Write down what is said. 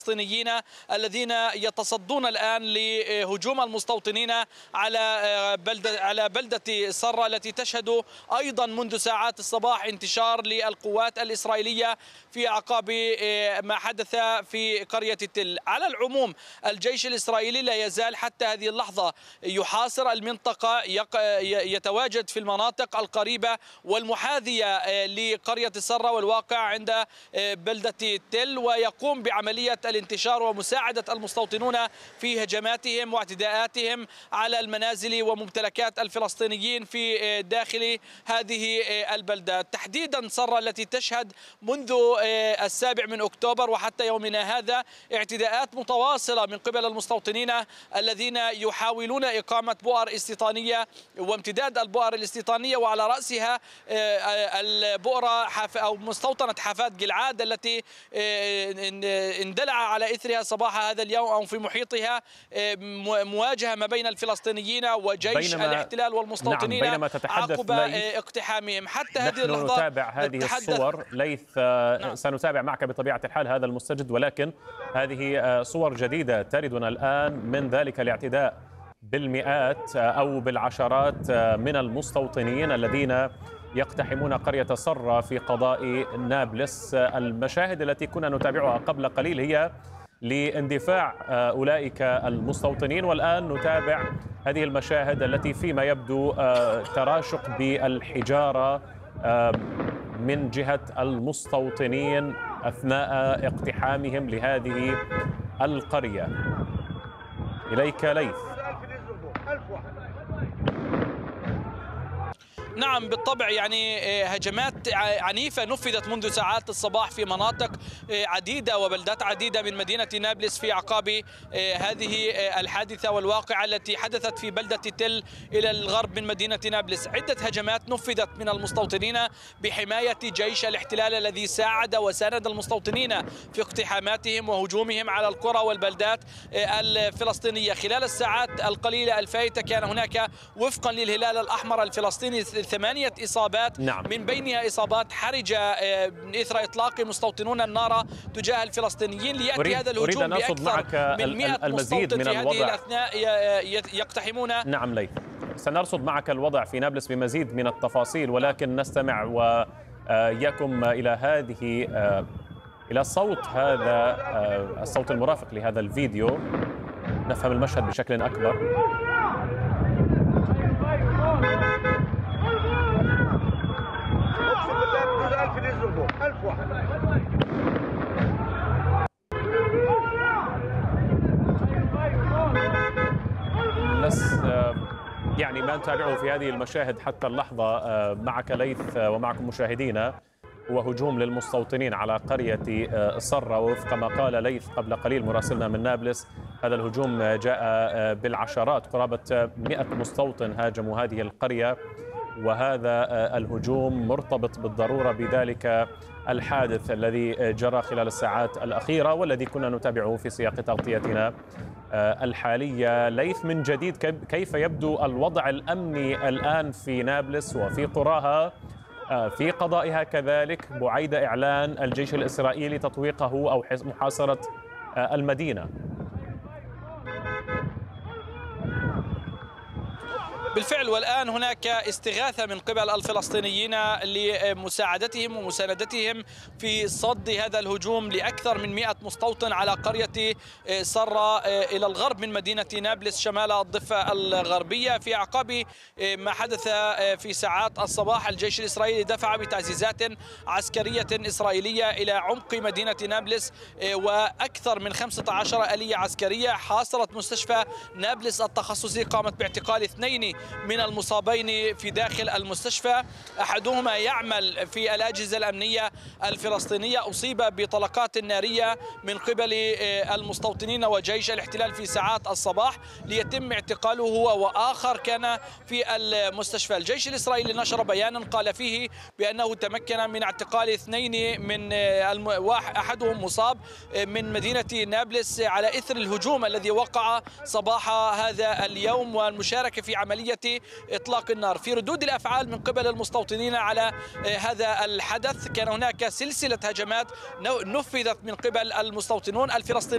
الفلسطينيين الذين يتصدون الآن لهجوم المستوطنين على بلدة صرة التي تشهد أيضا منذ ساعات الصباح انتشار للقوات الإسرائيلية في أعقاب ما حدث في قرية تل. على العموم الجيش الإسرائيلي لا يزال حتى هذه اللحظة يحاصر المنطقة، يتواجد في المناطق القريبة والمحاذية لقرية صرة والواقع عند بلدة تل، ويقوم بعملية الانتشار ومساعدة المستوطنون في هجماتهم واعتداءاتهم على المنازل وممتلكات الفلسطينيين في داخل هذه البلدة، تحديدا صرة التي تشهد منذ 7 أكتوبر وحتى يومنا هذا اعتداءات متواصلة من قبل المستوطنين الذين يحاولون إقامة بؤر استيطانية وامتداد البؤر الاستيطانية، وعلى رأسها البؤرة أو مستوطنة حافات جلعاد التي اندلع على إثرها صباح هذا اليوم أو في محيطها مواجهة ما بين الفلسطينيين وجيش الاحتلال والمستوطنين عقب اقتحامهم. حتى هذه اللحظة نتابع هذه الصور. ليث، سنتابع معك بطبيعة الحال هذا المستجد، ولكن هذه صور جديدة تردنا الآن من ذلك الاعتداء بالمئات أو بالعشرات من المستوطنين الذين يقتحمون قرية صرة في قضاء نابلس. المشاهد التي كنا نتابعها قبل قليل هي لاندفاع أولئك المستوطنين، والآن نتابع هذه المشاهد التي فيما يبدو تراشق بالحجارة من جهة المستوطنين أثناء اقتحامهم لهذه القرية. إليك ليث. نعم بالطبع، يعني هجمات عنيفة نفذت منذ ساعات الصباح في مناطق عديدة وبلدات عديدة من مدينة نابلس في أعقاب هذه الحادثة والواقعة التي حدثت في بلدة تل إلى الغرب من مدينة نابلس. عدة هجمات نفذت من المستوطنين بحماية جيش الاحتلال الذي ساعد وساند المستوطنين في اقتحاماتهم وهجومهم على القرى والبلدات الفلسطينية. خلال الساعات القليلة الفائتة كان هناك وفقا للهلال الأحمر الفلسطيني 8 إصابات، من بينها إصابات حرجة إثر إطلاق مستوطنون النار تجاه الفلسطينيين. ليأتي هذا الهجوم بأكثر من 100 مستوطن في هذه الأثناء يقتحمون. نعم ليث، سنرصد معك الوضع في نابلس بمزيد من التفاصيل، ولكن نستمع وإياكم إلى صوت هذا الصوت المرافق لهذا الفيديو، نفهم المشهد بشكل أكبر. يعني ما نتابعه في هذه المشاهد حتى اللحظة معك ليث ومعكم مشاهدينا هو هجوم للمستوطنين على قرية صرة، ووفق ما قال ليث قبل قليل مراسلنا من نابلس هذا الهجوم جاء بالعشرات، قرابة 100 مستوطن هاجموا هذه القرية، وهذا الهجوم مرتبط بالضرورة بذلك الحادث الذي جرى خلال الساعات الأخيرة والذي كنا نتابعه في سياق تغطيتنا الحالية. ليث، من جديد كيف يبدو الوضع الأمني الآن في نابلس وفي قراها في قضائها كذلك بعيد إعلان الجيش الإسرائيلي تطويقه أو محاصرة المدينة؟ بالفعل، والآن هناك استغاثة من قبل الفلسطينيين لمساعدتهم ومساندتهم في صد هذا الهجوم لأكثر من 100 مستوطن على قرية صرة إلى الغرب من مدينة نابلس شمال الضفة الغربية. في أعقاب ما حدث في ساعات الصباح الجيش الإسرائيلي دفع بتعزيزات عسكرية إسرائيلية إلى عمق مدينة نابلس، وأكثر من 15 آلية عسكرية حاصرت مستشفى نابلس التخصصي، قامت باعتقال 2 من المصابين في داخل المستشفى، أحدهما يعمل في الأجهزة الأمنية الفلسطينية، أصيب بطلقات نارية من قبل المستوطنين وجيش الاحتلال في ساعات الصباح ليتم اعتقاله هو، وآخر كان في المستشفى. الجيش الإسرائيلي نشر بيانا قال فيه بأنه تمكن من اعتقال 2 من أحدهم مصاب من مدينة نابلس على إثر الهجوم الذي وقع صباح هذا اليوم والمشاركة في عملية إطلاق النار. في ردود الأفعال من قبل المستوطنين على هذا الحدث كان هناك سلسلة هجمات نفذت من قبل المستوطنون الفلسطينيين